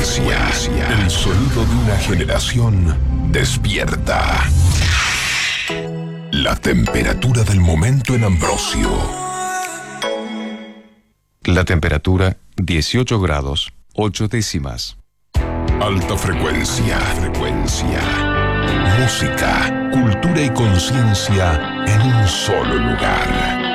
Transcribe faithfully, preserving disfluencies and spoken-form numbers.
frecuencia, el sonido de una generación despierta. La temperatura del momento en Ambrosio. La temperatura dieciocho grados, ocho décimas. Alta frecuencia, frecuencia. Música, cultura y conciencia en un solo lugar.